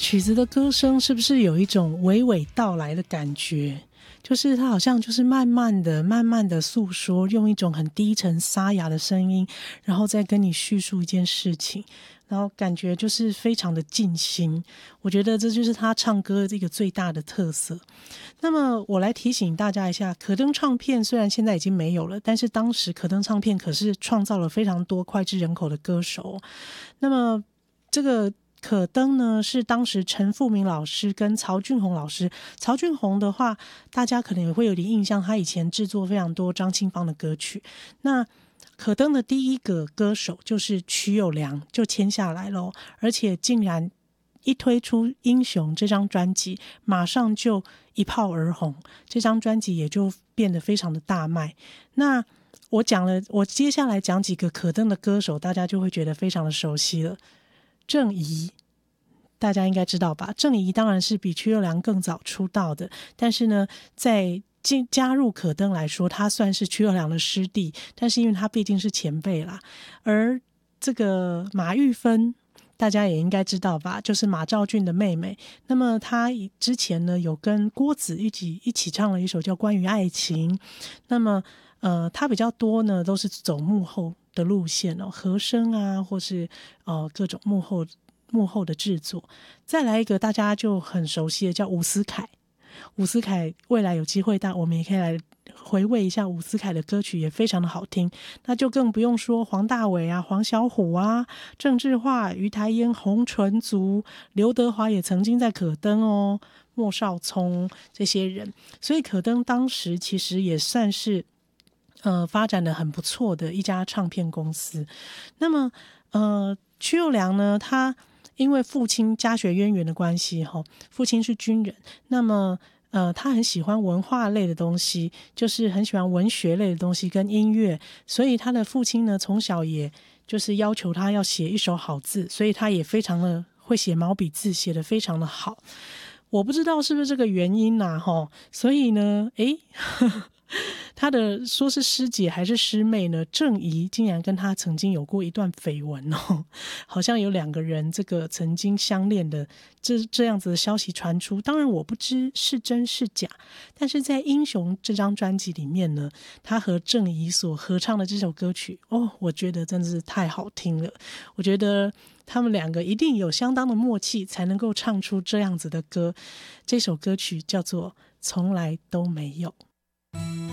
曲子的歌声是不是有一种娓娓道来的感觉？就是它好像就是慢慢的诉说，用一种很低沉沙哑的声音，然后再跟你叙述一件事情，然后感觉就是非常的尽心。我觉得这就是他唱歌这个最大的特色。那么我来提醒大家一下，可登唱片虽然现在已经没有了，但是当时可登唱片可是创造了非常多脍炙人口的歌手。那么这个可登呢，是当时陈富明老师跟曹俊宏老师。曹俊宏的话，大家可能也会有点印象，他以前制作非常多张清芳的歌曲。那可登的第一个歌手就是曲友良就签下来了，而且竟然一推出《英雄》这张专辑，马上就一炮而红，这张专辑也就变得非常的大卖。那我接下来讲几个可登的歌手，大家就会觉得非常的熟悉了。郑怡大家应该知道吧？郑怡当然是比曲友良更早出道的，但是呢，在加入可登来说，他算是曲友良的师弟，但是因为他毕竟是前辈啦。而这个马玉芬大家也应该知道吧，就是马兆骏的妹妹。那么她之前呢有跟郭子一起唱了一首叫《关于爱情》。那么她比较多呢都是走幕后的路线哦，和声啊，或是各种幕后的制作。再来一个大家就很熟悉的叫伍思凯。伍思凯未来有机会我们也可以来回味一下伍思凯的歌曲，也非常的好听。那就更不用说黄大炜啊、黄小琥啊、郑智化、于台烟、洪纯族、刘德华也曾经在可登哦，莫少聪这些人。所以可登当时其实也算是发展的很不错的一家唱片公司。那么曲友良呢，他因为父亲家学渊源的关系，父亲是军人，那么他很喜欢文化类的东西，就是很喜欢文学类的东西跟音乐，所以他的父亲呢，从小也就是要求他要写一手好字，所以他也非常的会写毛笔字，写得非常的好。我不知道是不是这个原因啦，所以呢，他的说是师姐还是师妹呢？郑怡竟然跟他曾经有过一段绯闻哦，好像有两个人这个曾经相恋的这样子的消息传出。当然我不知是真是假，但是在《英雄》这张专辑里面呢，他和郑怡所合唱的这首歌曲我觉得真的是太好听了。我觉得他们两个一定有相当的默契，才能够唱出这样子的歌。这首歌曲叫做《从来都没有》。